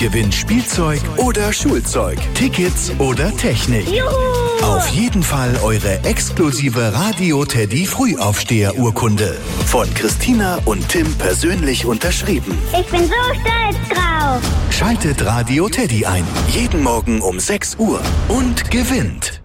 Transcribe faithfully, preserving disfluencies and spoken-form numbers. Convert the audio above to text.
gewinnt Spielzeug oder Schulzeug, Tickets oder Technik. Juhu! Auf jeden Fall eure exklusive Radio Teddy Frühaufsteher-Urkunde. Von Christina und Tim persönlich unterschrieben. Ich bin so stolz drauf. Schaltet Radio Teddy ein. Jeden Morgen um sechs Uhr. Und gewinnt.